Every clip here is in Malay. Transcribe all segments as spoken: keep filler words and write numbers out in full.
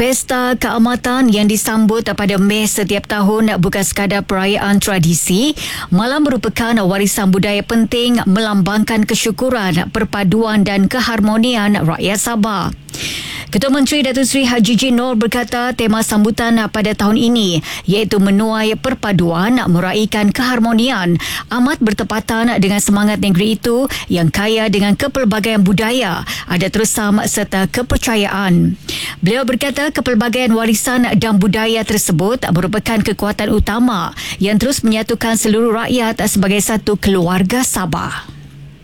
Pesta Keamatan yang disambut pada Mei setiap tahun bukan sekadar perayaan tradisi, malah merupakan warisan budaya penting melambangkan kesyukuran, perpaduan dan keharmonian rakyat Sabah. Ketua Menteri Datuk Seri Haji Jin Noor berkata tema sambutan pada tahun ini iaitu menuai perpaduan, meraihkan keharmonian amat bertepatan dengan semangat negeri itu yang kaya dengan kepelbagaian budaya, adat resam serta kepercayaan. Beliau berkata kepelbagaian warisan dan budaya tersebut merupakan kekuatan utama yang terus menyatukan seluruh rakyat sebagai satu keluarga Sabah.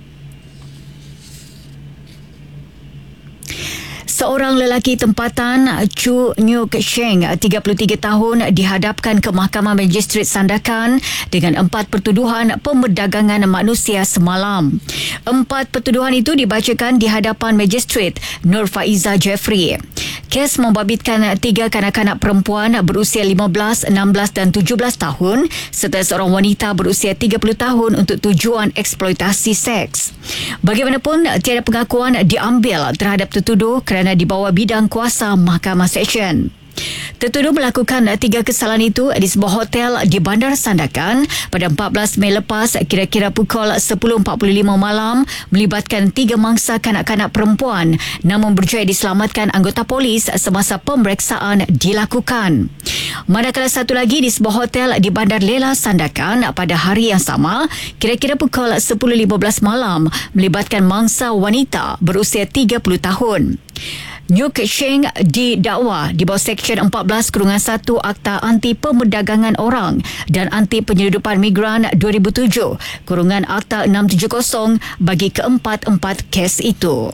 Seorang lelaki tempatan, Chu Nyuk Sheng, tiga puluh tiga tahun, dihadapkan ke Mahkamah Magistrate Sandakan dengan empat pertuduhan pemerdagangan manusia semalam. Empat pertuduhan itu dibacakan di hadapan Magistrate Nur Faiza Jeffrey. Kes membabitkan tiga kanak-kanak perempuan berusia lima belas, enam belas dan tujuh belas tahun serta seorang wanita berusia tiga puluh tahun untuk tujuan eksploitasi seks. Bagaimanapun, tiada pengakuan diambil terhadap tertuduh kerana di bawah bidang kuasa Mahkamah Seksyen. Tertuduh melakukan tiga kesalahan itu di sebuah hotel di Bandar Sandakan pada empat belas Mei lepas kira-kira pukul sepuluh empat puluh lima malam melibatkan tiga mangsa kanak-kanak perempuan namun berjaya diselamatkan anggota polis semasa pemeriksaan dilakukan. Manakala satu lagi di sebuah hotel di Bandar Lela Sandakan pada hari yang sama kira-kira pukul sepuluh lima belas malam melibatkan mangsa wanita berusia tiga puluh tahun. Nyuk Sheng didakwa di bawah Seksyen empat belas kurungan satu Akta Anti Pemerdagangan Orang dan Anti Penyeludupan Migran dua ribu tujuh kurungan Akta enam tujuh kosong bagi keempat-empat kes itu.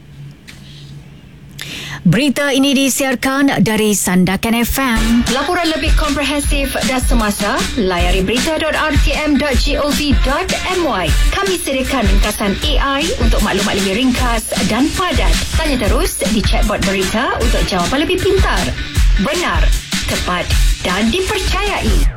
Berita ini disiarkan dari Sandakan F M. Laporan lebih komprehensif dan semasa, layari berita dot r t m dot gov dot m y. Kami sediakan ringkasan A I untuk maklumat lebih ringkas dan padat. Tanya terus di chatbot berita untuk jawapan lebih pintar, benar, tepat dan dipercayai.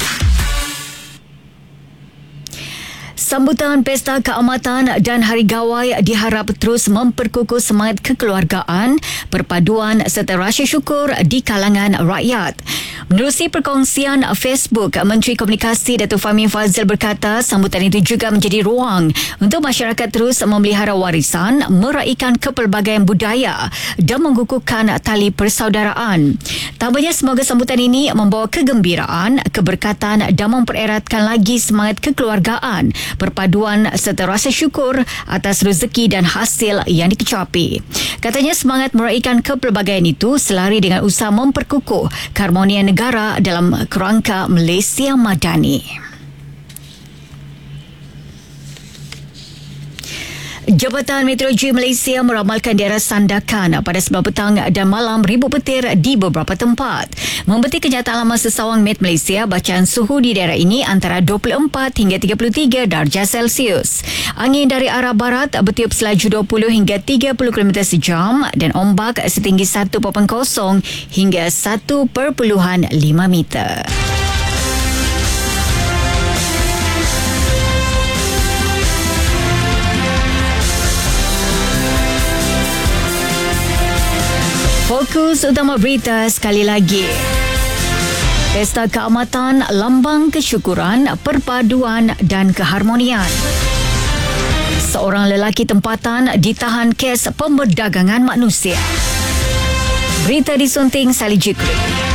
Sambutan Pesta Keamatan dan Hari Gawai diharap terus memperkukuh semangat kekeluargaan, perpaduan serta rasa syukur di kalangan rakyat. Menerusi perkongsian Facebook, Menteri Komunikasi Datuk Fahmi Fadzil berkata sambutan itu juga menjadi ruang untuk masyarakat terus memelihara warisan, meraihkan kepelbagaian budaya dan mengukuhkan tali persaudaraan. Tambahnya semoga sambutan ini membawa kegembiraan, keberkatan dan mempereratkan lagi semangat kekeluargaan, perpaduan serta rasa syukur atas rezeki dan hasil yang dikecapi. Katanya semangat meraihkan kepelbagaian itu selari dengan usaha memperkukuh keharmonian negara dalam kerangka Malaysia Madani. Jabatan Meteorologi Malaysia meramalkan daerah Sandakan pada sebelah petang dan malam ribut petir di beberapa tempat. Membetik kenyataan laman sesawang Met Malaysia, bacaan suhu di daerah ini antara dua puluh empat hingga tiga puluh tiga darjah Celsius. Angin dari arah barat bertiup selaju dua puluh hingga tiga puluh kilometer sejam dan ombak setinggi satu perpuluhan kosong hingga satu perpuluhan lima meter. Fokus utama berita sekali lagi. Pesta Keamatan lambang kesyukuran, perpaduan dan keharmonian. Seorang lelaki tempatan ditahan kes pemerdagangan manusia. Berita disunting Sally Jikri.